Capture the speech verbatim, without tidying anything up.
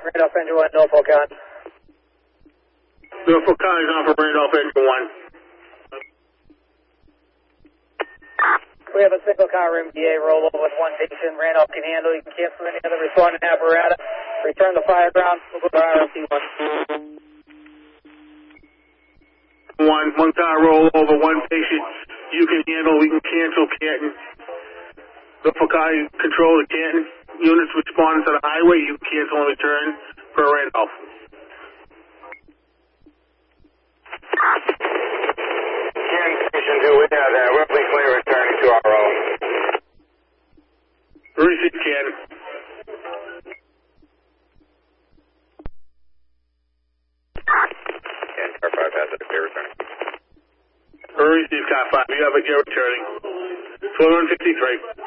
Randolph Engine one, Norfolk on. Norfolk on is on for Randolph Engine one. We have a single car M D A rollover with one patient. Randolph can handle. You can cancel any other responding apparatus. Return the fire ground. We'll go to R F C one. One, one car rollover, one patient. You can handle. We can cancel Canton. Norfolk County control the Canton. Units responding to the highway. You can cancel and return for Randolph. Canton Station two, we have that. Ripley Clear returning to our own. Receive Canton. And car five has a clear returning. Receive car five. You have a gear returning. twenty-one fifty-three.